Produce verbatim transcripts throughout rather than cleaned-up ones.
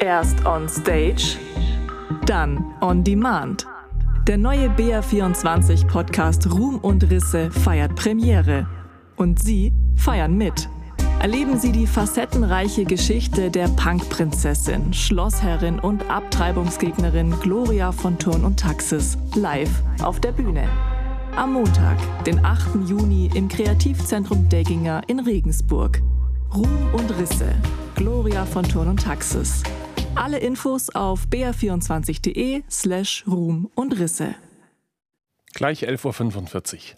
Erst on Stage, dann on Demand. Der neue B R vierundzwanzig Podcast Ruhm und Risse feiert Premiere. Und Sie feiern mit. Erleben Sie die facettenreiche Geschichte der Punkprinzessin, Schlossherrin und Abtreibungsgegnerin Gloria von Thurn und Taxis live auf der Bühne. Am Montag, den achten Juni im Kreativzentrum Degginger in Regensburg. Ruhm und Risse, Gloria von Thurn und Taxis. Alle Infos auf b r vierundzwanzig punkt d e slash Ruhm und Risse. Gleich elf Uhr fünfundvierzig.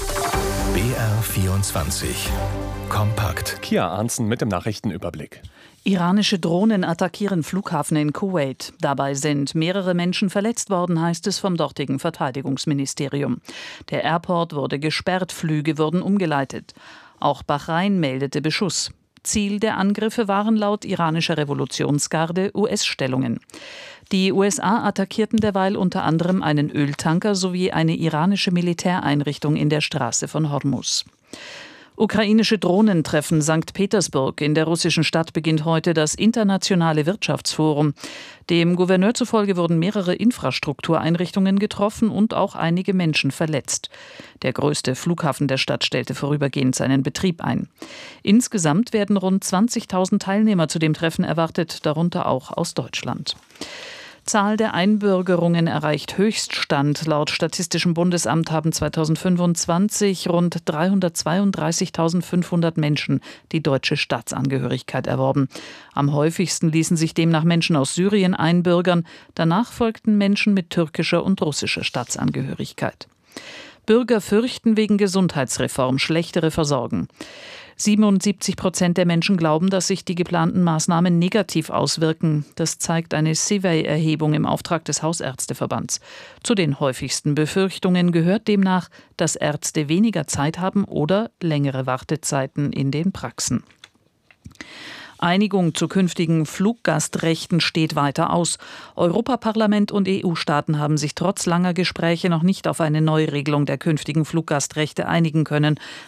B R vierundzwanzig. Kompakt. Kia Arntzen mit dem Nachrichtenüberblick. Iranische Drohnen attackieren Flughafen in Kuwait. Dabei sind mehrere Menschen verletzt worden, heißt es vom dortigen Verteidigungsministerium. Der Airport wurde gesperrt, Flüge wurden umgeleitet. Auch Bahrain meldete Beschuss. Ziel der Angriffe waren laut iranischer Revolutionsgarde U S-Stellungen. Die U S A attackierten derweil unter anderem einen Öltanker sowie eine iranische Militäreinrichtung in der Straße von Hormuz. Ukrainische Drohnen treffen Sankt Petersburg. In der russischen Stadt beginnt heute das internationale Wirtschaftsforum. Dem Gouverneur zufolge wurden mehrere Infrastruktureinrichtungen getroffen und auch einige Menschen verletzt. Der größte Flughafen der Stadt stellte vorübergehend seinen Betrieb ein. Insgesamt werden rund zwanzigtausend Teilnehmer zu dem Treffen erwartet, darunter auch aus Deutschland. Zahl der Einbürgerungen erreicht Höchststand. Laut Statistischem Bundesamt haben zweitausendfünfundzwanzig rund dreihundertzweiunddreißigtausendfünfhundert Menschen die deutsche Staatsangehörigkeit erworben. Am häufigsten ließen sich demnach Menschen aus Syrien einbürgern. Danach folgten Menschen mit türkischer und russischer Staatsangehörigkeit. Bürger fürchten wegen Gesundheitsreform schlechtere Versorgung. siebenundsiebzig Prozent der Menschen glauben, dass sich die geplanten Maßnahmen negativ auswirken. Das zeigt eine Survey-Erhebung im Auftrag des Hausärzteverbands. Zu den häufigsten Befürchtungen gehört demnach, dass Ärzte weniger Zeit haben oder längere Wartezeiten in den Praxen. Einigung zu künftigen Fluggastrechten steht weiter aus. Europaparlament und E U-Staaten haben sich trotz langer Gespräche noch nicht auf eine Neuregelung der künftigen Fluggastrechte einigen können,